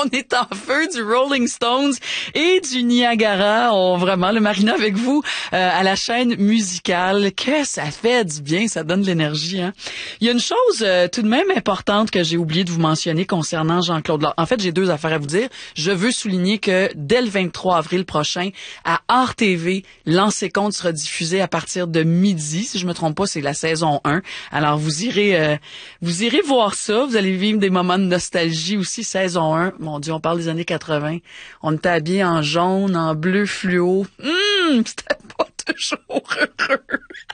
On est en feu du Rolling Stones et du Niagara. Vraiment, le Marina avec vous à la chaîne musicale. Que ça fait du bien, ça donne de l'énergie. Hein? Il y a une chose tout de même importante que j'ai oublié de vous mentionner concernant Jean-Claude Lard. En fait, j'ai deux affaires à vous dire. Je veux souligner que dès le 23 avril prochain, à Art TV, Lancez compte sera diffusé à partir de midi. Si je me trompe pas, c'est la saison 1. Alors, vous irez voir ça. Vous allez vivre des moments de nostalgie aussi. Saison 1. Mon Dieu, on parle des années 80. On était habillés en jaune, en bleu fluo. C'était pas toujours heureux.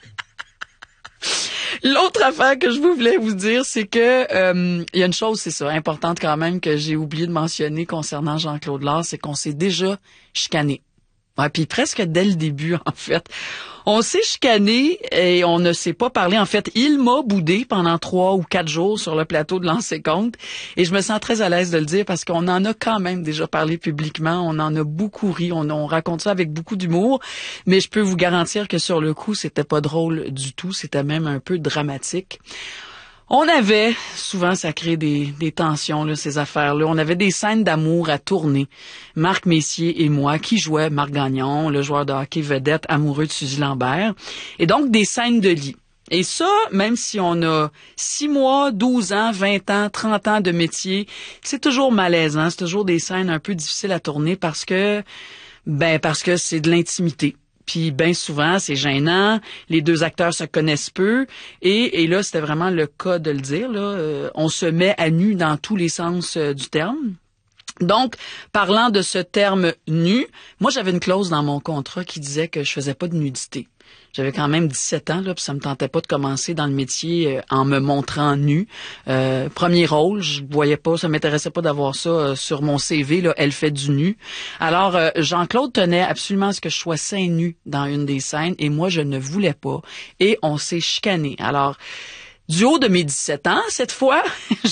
L'autre affaire que je voulais vous dire, c'est que il y a une chose, c'est ça, importante quand même, que j'ai oublié de mentionner concernant Jean-Claude Lard, c'est qu'on s'est déjà chicané. Ouais, puis presque dès le début, en fait. On s'est chicané et on ne s'est pas parlé. En fait, il m'a boudé pendant 3 ou 4 jours sur le plateau de Lancez compte. Et je me sens très à l'aise de le dire parce qu'on en a quand même déjà parlé publiquement. On en a beaucoup ri. On raconte ça avec beaucoup d'humour. Mais je peux vous garantir que sur le coup, c'était pas drôle du tout. C'était même un peu dramatique. On avait, souvent ça crée des tensions, là, ces affaires-là. On avait des scènes d'amour à tourner. Marc Messier et moi, qui jouait Marc Gagnon, le joueur de hockey vedette amoureux de Suzy Lambert. Et donc, des scènes de lit. Et ça, même si on a 6 mois, 12 ans, 20 ans, 30 ans de métier, c'est toujours malaisant. C'est toujours des scènes un peu difficiles à tourner parce que c'est de l'intimité. Puis bien souvent, c'est gênant. Les deux acteurs se connaissent peu. Et là, c'était vraiment le cas de le dire. Là, on se met à nu dans tous les sens du terme. Donc, parlant de ce terme nu, moi, j'avais une clause dans mon contrat qui disait que je faisais pas de nudité. J'avais quand même 17 ans, là, puis ça me tentait pas de commencer dans le métier en me montrant nu. Premier rôle, je voyais pas, ça m'intéressait pas d'avoir ça sur mon CV, là, elle fait du nu. Alors, Jean-Claude tenait absolument à ce que je sois seins nus dans une des scènes, et moi, je ne voulais pas. Et on s'est chicané. Alors, du haut de mes 17 ans, cette fois,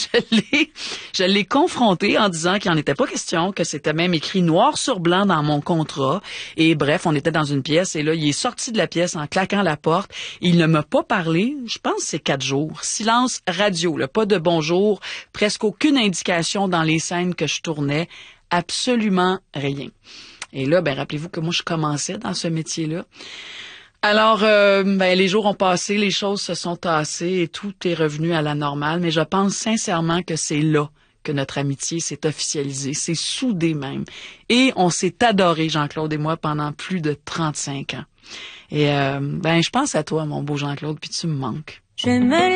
je l'ai confronté en disant qu'il n'en était pas question, que c'était même écrit noir sur blanc dans mon contrat. Et bref, on était dans une pièce et là, il est sorti de la pièce en claquant la porte. Il ne m'a pas parlé, je pense que c'est 4 jours. Silence radio, là, pas de bonjour, presque aucune indication dans les scènes que je tournais, absolument rien. Et là, rappelez-vous que moi, je commençais dans ce métier-là. Alors, les jours ont passé, les choses se sont tassées et tout est revenu à la normale, mais je pense sincèrement que c'est là que notre amitié s'est officialisée, c'est soudé même. Et on s'est adoré, Jean-Claude et moi, pendant plus de 35 ans. Et je pense à toi, mon beau Jean-Claude, puis tu me manques.